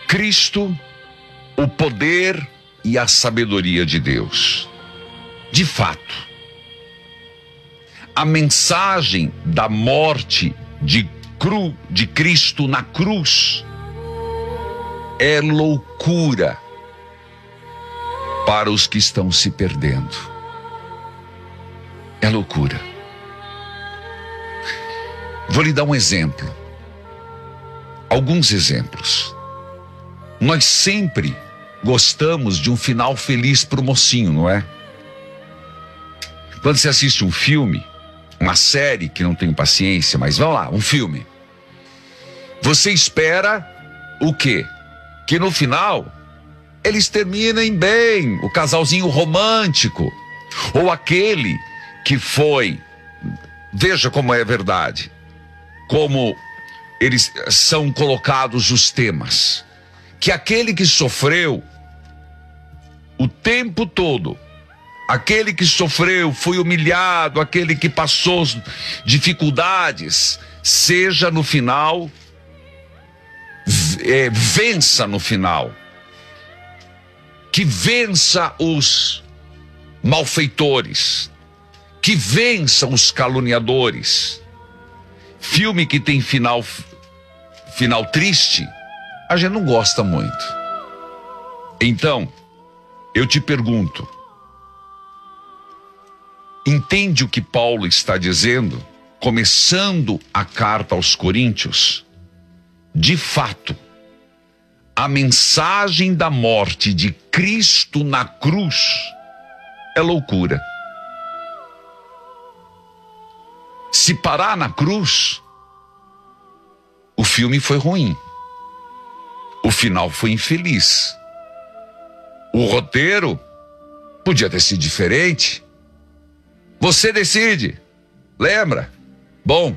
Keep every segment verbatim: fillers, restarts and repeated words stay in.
Cristo, o poder e a sabedoria de Deus. De fato, a mensagem da morte de, cru, de Cristo na cruz é loucura para os que estão se perdendo. É loucura. Vou lhe dar um exemplo. Alguns exemplos. Nós sempre gostamos de um final feliz para o mocinho, não é? Quando você assiste um filme, uma série, que não tenho paciência, mas vamos lá, um filme. Você espera o quê? Que no final eles terminem bem, o casalzinho romântico, ou aquele que foi, veja como é verdade, como eles são colocados os temas, que aquele que sofreu o tempo todo, aquele que sofreu, foi humilhado, aquele que passou dificuldades, seja no final, é, vença no final, que vença os malfeitores, que vença os caluniadores. Filme que tem final, final triste, a gente não gosta muito. Então, eu te pergunto, entende o que Paulo está dizendo, começando a carta aos Coríntios? De fato, a mensagem da morte de Cristo na cruz é loucura. Se parar na cruz, o filme foi ruim. O final foi infeliz. O roteiro podia ter sido diferente. Você decide. Lembra? Bom,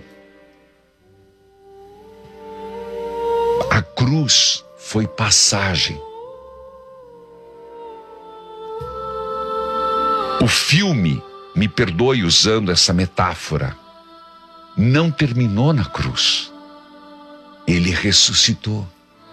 a cruz foi passagem. O filme, me perdoe usando essa metáfora, não terminou na cruz. Ele ressuscitou.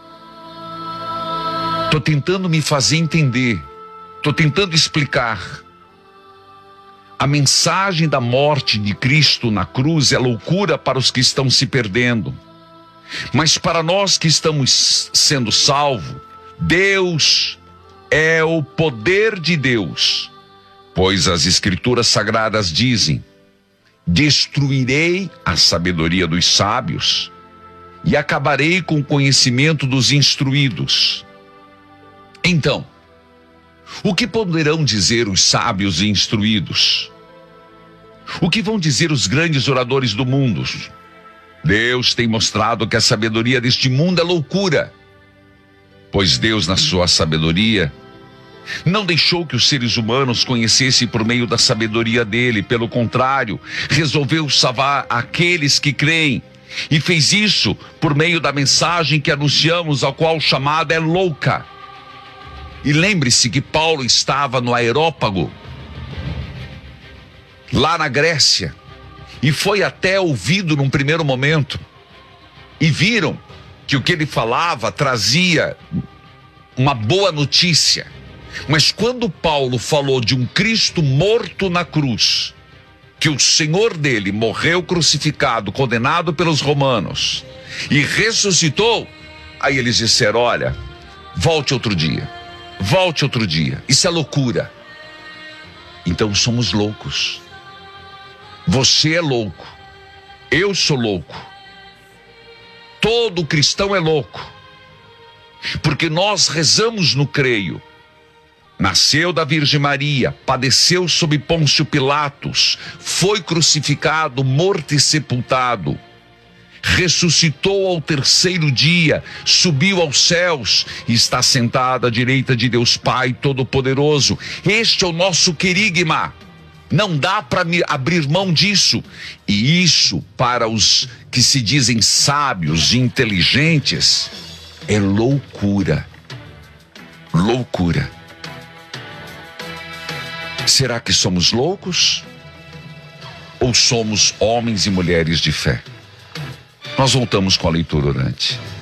Estou tentando me fazer entender. Estou tentando explicar. A mensagem da morte de Cristo na cruz é loucura para os que estão se perdendo. Mas para nós que estamos sendo salvos, Deus é o poder de Deus. Pois as Escrituras Sagradas dizem: destruirei a sabedoria dos sábios e acabarei com o conhecimento dos instruídos. Então, o que poderão dizer os sábios e instruídos? O que vão dizer os grandes oradores do mundo? Deus tem mostrado que a sabedoria deste mundo é loucura, pois Deus, na sua sabedoria, não deixou que os seres humanos conhecessem por meio da sabedoria dele. Pelo contrário, resolveu salvar aqueles que creem, e fez isso por meio da mensagem que anunciamos, a qual chamada é louca. E lembre-se que Paulo estava no Areópago, lá na Grécia, e foi até ouvido num primeiro momento, e viram que o que ele falava trazia uma boa notícia. Mas quando Paulo falou de um Cristo morto na cruz, que o Senhor dele morreu crucificado, condenado pelos romanos, e ressuscitou, aí eles disseram: olha, volte outro dia, volte outro dia, isso é loucura. Então somos loucos. Você é louco, eu sou louco, todo cristão é louco, porque nós rezamos no creio. Nasceu da Virgem Maria, padeceu sob Pôncio Pilatos, foi crucificado, morto e sepultado, ressuscitou ao terceiro dia, subiu aos céus e está sentado à direita de Deus Pai Todo-Poderoso. Este é o nosso querigma. Não dá para abrir mão disso. E isso, para os que se dizem sábios e inteligentes, é loucura. Loucura. Será que somos loucos? Ou somos homens e mulheres de fé? Nós voltamos com a leitura orante.